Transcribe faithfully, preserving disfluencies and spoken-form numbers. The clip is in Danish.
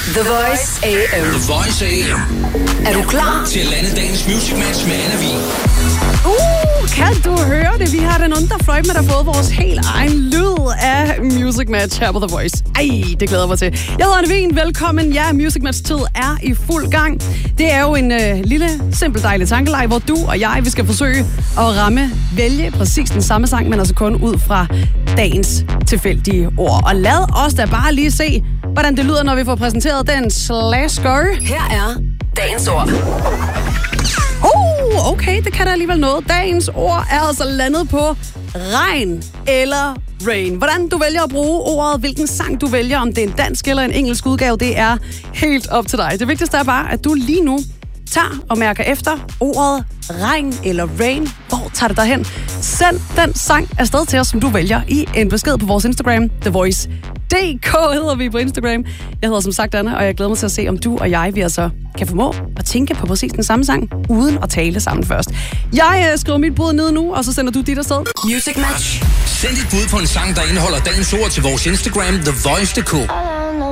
The Voice A M. The Voice A M. Er du klar til at lande dagens Music Match med Anna Vig? Uh, kan du høre det? Vi har den underfløjt med, der har fået vores helt egen lyd af Music Match her på The Voice. Ej, det glæder jeg mig til. Jeg hedder Anna Vig. Velkommen. Ja, Music Match-tid er i fuld gang. Det er jo en øh, lille, simpel, dejlig tankeleg, hvor du og jeg, vi skal forsøge at ramme, vælge præcis den samme sang, men altså kun ud fra dagens tilfældige ord. Og lad os da bare lige se, hvordan det lyder, når vi får præsenteret den slasker. Her er dagens ord. Oh, okay, det kan da alligevel noget. Dagens ord er altså landet på regn eller rain. Hvordan du vælger at bruge ordet, hvilken sang du vælger, om det er en dansk eller en engelsk udgave, det er helt op til dig. Det vigtigste er bare, at du lige nu tager og mærker efter ordet regn eller rain. Hvor tager det dig hen? Send den sang afsted til os, som du vælger, i en besked på vores Instagram, The Voice D K hedder vi på Instagram. Jeg hedder som sagt Anna, og jeg glæder mig til at se, om du og jeg vi altså kan formå at tænke på præcis den samme sang, uden at tale sammen først. Jeg øh, skriver mit bud ned nu, og så sender du dit afsted. Music Match. Send dit bud på en sang, der indeholder dagens ord til vores Instagram, The Voice D K.